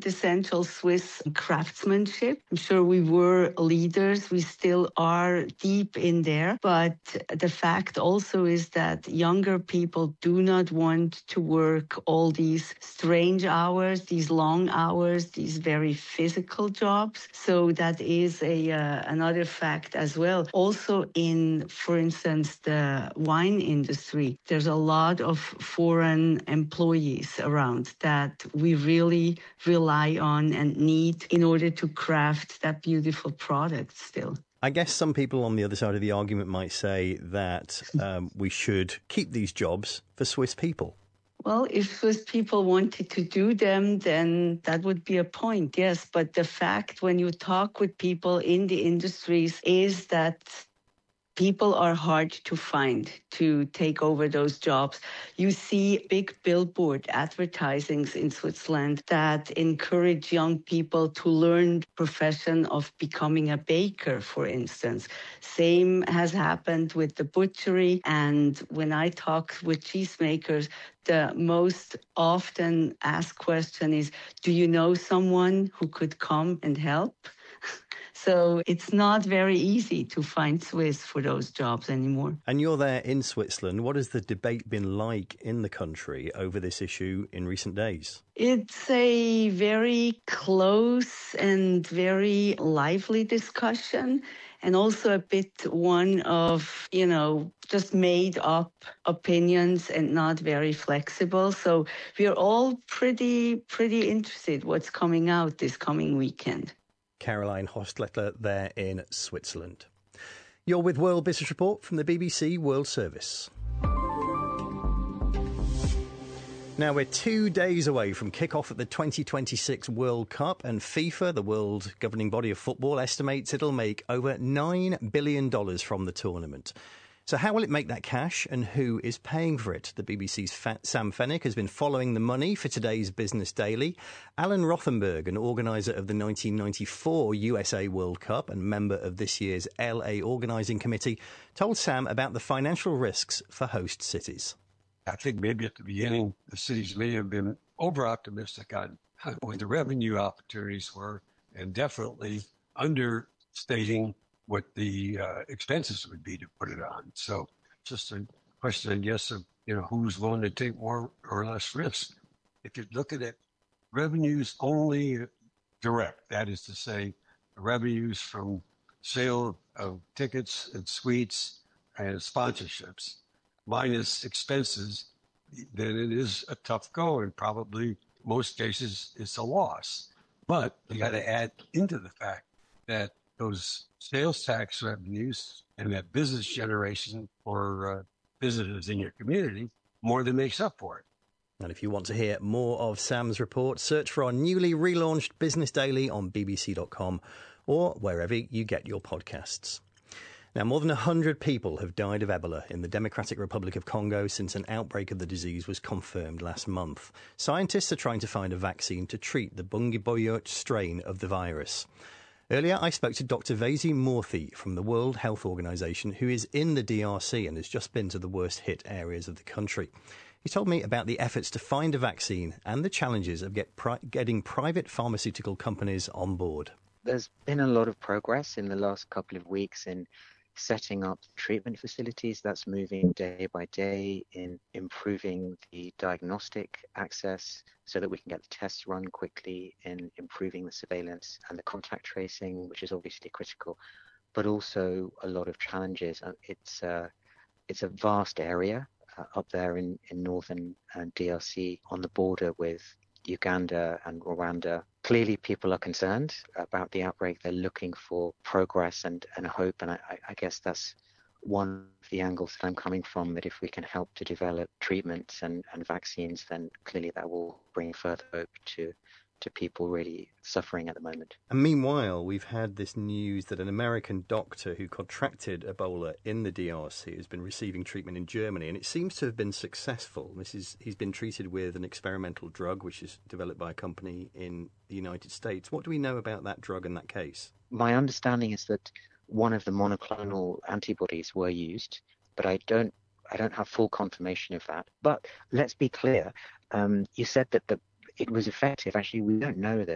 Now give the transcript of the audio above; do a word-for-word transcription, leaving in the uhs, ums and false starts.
quintessential Swiss craftsmanship. I'm sure we were leaders. We still are deep in there. But the fact also is that younger people do not want to work all these strange hours, these long hours, these very physical jobs. So that is a uh, another fact as well. Also in, for instance, the wine industry, there's a lot of foreign employees around that we really rely on and need in order to craft that beautiful product still. I guess some people on the other side of the argument might say that um, we should keep these jobs for Swiss people. Well, if Swiss people wanted to do them, then that would be a point, yes. But the fact when you talk with people in the industries is that people are hard to find to take over those jobs. You see big billboard advertisings in Switzerland that encourage young people to learn the profession of becoming a baker, for instance. Same has happened with the butchery. And when I talk with cheesemakers, the most often asked question is, do you know someone who could come and help? So it's not very easy to find Swiss for those jobs anymore. And you're there in Switzerland. What has the debate been like in the country over this issue in recent days? It's a very close and very lively discussion, and also a bit one of, you know, just made up opinions and not very flexible. So we're all pretty, pretty interested what's coming out this coming weekend. Caroline Hostletter there in Switzerland. You're with World Business Report from the B B C World Service. Now we're two days away from kick-off at the twenty twenty-six World Cup, and FIFA, the world governing body of football, estimates it'll make over nine billion dollars from the tournament. So how will it make that cash, and who is paying for it? The B B C's Sam Fennick has been following the money for today's Business Daily. Alan Rothenberg, an organiser of the nineteen ninety-four U S A World Cup and member of this year's L A Organising Committee, told Sam about the financial risks for host cities. I think maybe at the beginning, the cities may have been over-optimistic on what the revenue opportunities were, and definitely understating what the uh, expenses would be to put it on. So just a question, I guess, of, you know, who's willing to take more or less risk. If you look at it, revenues only direct, that is to say, revenues from sale of tickets and suites and sponsorships, minus expenses, then it is a tough go, and probably most cases it's a loss. But you got to add into the fact that those sales tax revenues and that business generation for uh, businesses in your community more than makes up for it. And if you want to hear more of Sam's report, search for our newly relaunched Business Daily on b b c dot com or wherever you get your podcasts. Now, more than one hundred people have died of Ebola in the Democratic Republic of Congo since an outbreak of the disease was confirmed last month. Scientists are trying to find a vaccine to treat the Bundibugyo strain of the virus. Earlier, I spoke to Doctor Vaisi Murthy from the World Health Organization, who is in the D R C and has just been to the worst-hit areas of the country. He told me about the efforts to find a vaccine and the challenges of get pri- getting private pharmaceutical companies on board. There's been a lot of progress in the last couple of weeks in setting up treatment facilities. That's moving day by day in improving the diagnostic access so that we can get the tests run quickly, in improving the surveillance and the contact tracing, which is obviously critical, but also a lot of challenges. It's, uh, it's a vast area uh, up there in, in northern uh, D R C on the border with Uganda and Rwanda. Clearly, people are concerned about the outbreak. They're looking for progress and, and hope. And I, I guess that's one of the angles that I'm coming from, that if we can help to develop treatments and, and vaccines, then clearly that will bring further hope to to people really suffering at the moment. And meanwhile, we've had this news that an American doctor who contracted Ebola in the D R C has been receiving treatment in Germany, and it seems to have been successful. This is he's been treated with an experimental drug which is developed by a company in the United States. What do we know about that drug in that case? My understanding is that one of the monoclonal antibodies were used, but I don't I don't have full confirmation of that. But let's be clear. Um, you said that the it was effective. Actually, we don't know that